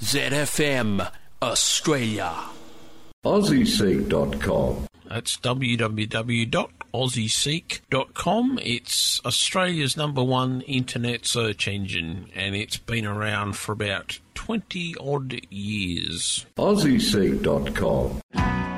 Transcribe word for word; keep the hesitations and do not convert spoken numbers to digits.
Z F M, Australia. Aussie Seek dot com. That's w w w dot aussie seek dot com. It's Australia's number one internet search engine, and it's been around for about twenty odd years. Aussie Seek dot com.